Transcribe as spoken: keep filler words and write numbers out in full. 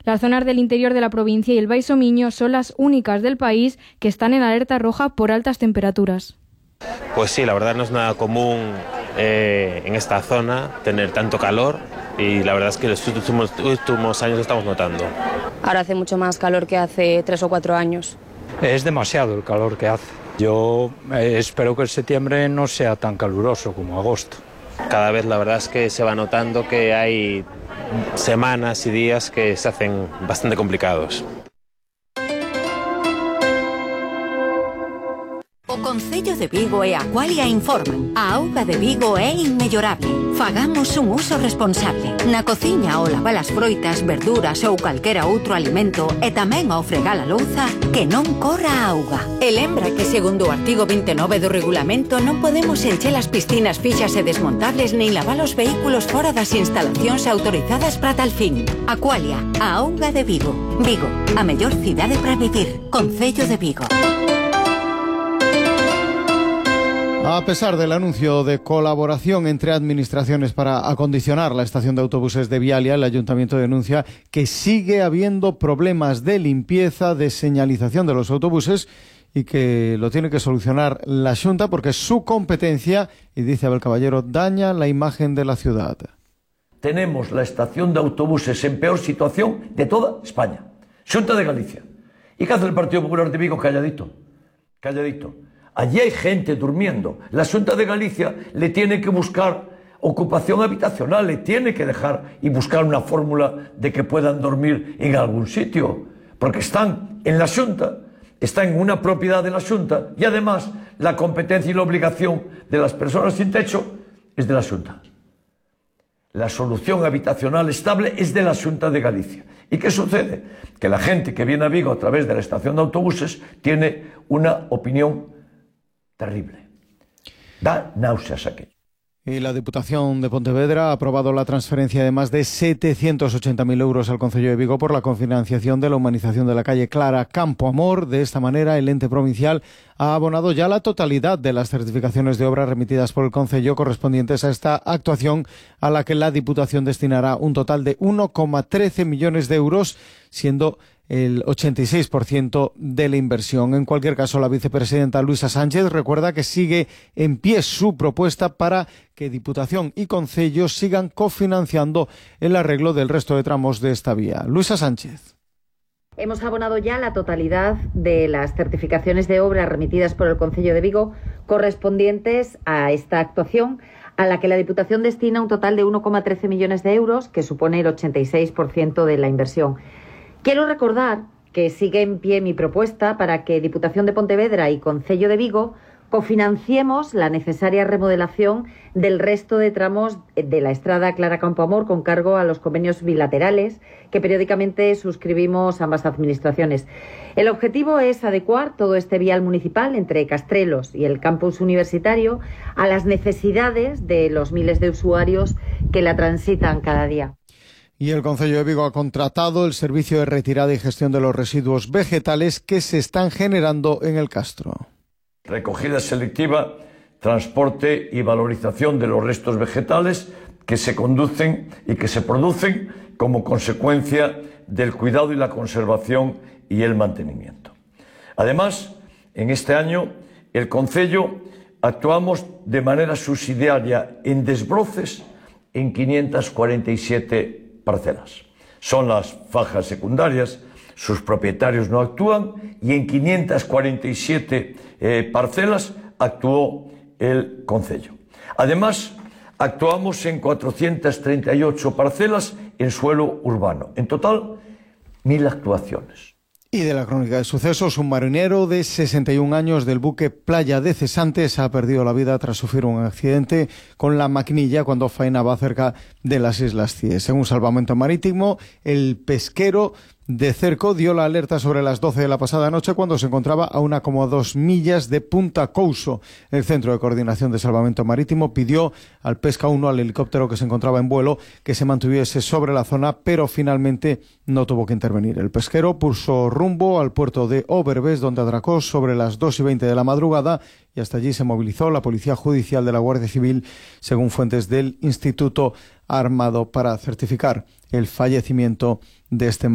Las zonas del interior de la provincia y el Baixo Miño son las únicas del país que están en alerta roja por altas temperaturas. Pues sí, la verdad no es nada común eh, en esta zona tener tanto calor y la verdad es que los últimos, últimos años lo estamos notando. Ahora hace mucho más calor que hace tres o cuatro años. Es demasiado el calor que hace. Yo eh, espero que el septiembre no sea tan caluroso como agosto. Cada vez la verdad es que se va notando que hay semanas y días que se hacen bastante complicados. O Concello de Vigo e Aqualia informan. A auga de Vigo é inmellorable. Fagamos un uso responsable. Na cociña ao lavar as froitas, verduras ou calquera outro alimento e tamén ao fregar a louza, que non corra a auga. E lembra que segundo o artigo vinte e nove do regulamento non podemos encher as piscinas fixas e desmontables nin lavar os vehículos fora das instalacións autorizadas para tal fin. Aqualia, a auga de Vigo. Vigo, a mellor cidade para vivir. Concello de Vigo. A pesar del anuncio de colaboración entre administraciones para acondicionar la estación de autobuses de Vialia, el Ayuntamiento denuncia que sigue habiendo problemas de limpieza, de señalización de los autobuses y que lo tiene que solucionar la Xunta porque es su competencia y, dice Abel Caballero, daña la imagen de la ciudad. Tenemos la estación de autobuses en peor situación de toda España. Xunta de Galicia. ¿Y qué hace el Partido Popular de Vigo? Calladito. Calladito. Allí hay gente durmiendo. La Xunta de Galicia le tiene que buscar ocupación habitacional, le tiene que dejar y buscar una fórmula de que puedan dormir en algún sitio, porque están en la Xunta, están en una propiedad de la Xunta y además la competencia y la obligación de las personas sin techo es de la Xunta. La solución habitacional estable es de la Xunta de Galicia. ¿Y qué sucede? Que la gente que viene a Vigo a través de la estación de autobuses tiene una opinión terrible. Da náuseas aquello. Y la Diputación de Pontevedra ha aprobado la transferencia de más de setecientos ochenta mil euros al Concello de Vigo por la cofinanciación de la humanización de la calle Clara Campo Amor. De esta manera, el ente provincial ha abonado ya la totalidad de las certificaciones de obra remitidas por el Concello correspondientes a esta actuación, a la que la Diputación destinará un total de uno coma trece millones de euros, siendo el ochenta y seis por ciento de la inversión. En cualquier caso, la vicepresidenta Luisa Sánchez recuerda que sigue en pie su propuesta para que Diputación y Concello sigan cofinanciando el arreglo del resto de tramos de esta vía. Luisa Sánchez. Hemos abonado ya la totalidad de las certificaciones de obra remitidas por el Concello de Vigo correspondientes a esta actuación, a la que la Diputación destina un total de uno coma trece millones de euros, que supone el ochenta y seis por ciento de la inversión. Quiero recordar que sigue en pie mi propuesta para que Diputación de Pontevedra y Concello de Vigo cofinanciemos la necesaria remodelación del resto de tramos de la estrada Clara Campo Amor con cargo a los convenios bilaterales que periódicamente suscribimos ambas administraciones. El objetivo es adecuar todo este vial municipal entre Castrelos y el campus universitario a las necesidades de los miles de usuarios que la transitan cada día. Y el Concello de Vigo ha contratado el servicio de retirada y gestión de los residuos vegetales que se están generando en el Castro. Recogida selectiva, transporte y valorización de los restos vegetales que se conducen y que se producen como consecuencia del cuidado y la conservación y el mantenimiento. Además, en este año, el Concello actuamos de manera subsidiaria en desbroces en quinientas cuarenta y siete parcelas. Son las fajas secundarias, sus propietarios no actúan y en quinientas cuarenta y siete eh, parcelas actuó el Concello. Además, actuamos en cuatrocientas treinta y ocho parcelas en suelo urbano. En total, mil actuaciones. Y de la crónica de sucesos, un marinero de sesenta y un años del buque Playa de Cesantes ha perdido la vida tras sufrir un accidente con la maquinilla cuando faenaba cerca de las Islas Cíes. Según Salvamento Marítimo, el pesquero de Cerco dio la alerta sobre las doce de la pasada noche cuando se encontraba a una como a dos millas de Punta Couso. El Centro de Coordinación de Salvamento Marítimo pidió al Pesca uno, al helicóptero que se encontraba en vuelo, que se mantuviese sobre la zona, pero finalmente no tuvo que intervenir. El pesquero puso rumbo al puerto de Overves, donde atracó sobre las dos y veinte de la madrugada, y hasta allí se movilizó la Policía Judicial de la Guardia Civil, según fuentes del Instituto Armado, para certificar el fallecimiento de este